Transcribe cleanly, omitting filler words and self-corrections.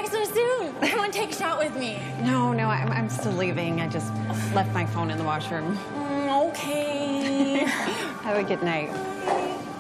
back so soon. Come on, take a shot with me. No, I'm still leaving. I just left my phone in the washroom. Okay. Have a good night.